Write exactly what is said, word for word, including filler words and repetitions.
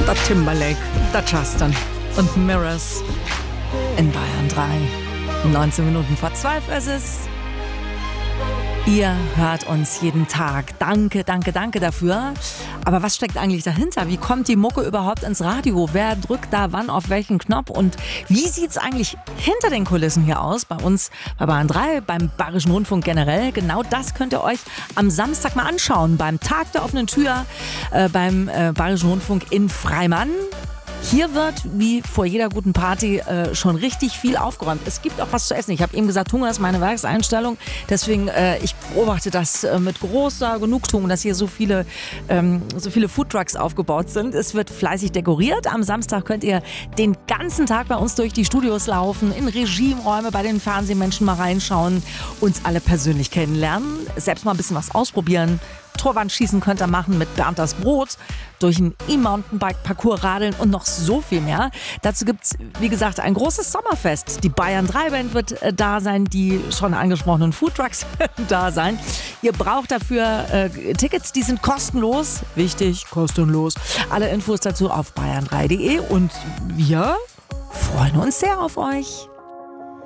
Der Timberlake, der Justin und Mirrors in Bayern drei. neunzehn Minuten vor zwölf ist es. Ihr hört uns jeden Tag. Danke, danke, danke dafür. Aber was steckt eigentlich dahinter? Wie kommt die Mucke überhaupt ins Radio? Wer drückt da wann auf welchen Knopf? Und wie sieht's eigentlich hinter den Kulissen hier aus? Bei uns bei Bayern drei, beim Bayerischen Rundfunk generell. Genau das könnt ihr euch am Samstag mal anschauen. Beim Tag der offenen Tür, äh, beim äh, Bayerischen Rundfunk in Freimann. Hier wird, wie vor jeder guten Party, äh, schon richtig viel aufgeräumt. Es gibt auch was zu essen. Ich habe eben gesagt, Hunger ist meine Werkseinstellung. Deswegen, äh, ich beobachte das äh, mit großer Genugtuung, dass hier so viele, ähm, so viele Foodtrucks aufgebaut sind. Es wird fleißig dekoriert. Am Samstag könnt ihr den ganzen Tag bei uns durch die Studios laufen, in Regieräume bei den Fernsehmenschen mal reinschauen, uns alle persönlich kennenlernen, selbst mal ein bisschen was ausprobieren. Torwandschießen könnt ihr machen mit Bernd das Brot, durch ein E-Mountainbike-Parcours radeln und noch so viel mehr. Dazu gibt es, wie gesagt, ein großes Sommerfest. Die Bayern drei Band wird äh, da sein, die schon angesprochenen Foodtrucks werden da sein. Ihr braucht dafür äh, Tickets, die sind kostenlos. Wichtig, kostenlos. Alle Infos dazu auf bayern drei punkt de und wir freuen uns sehr auf euch.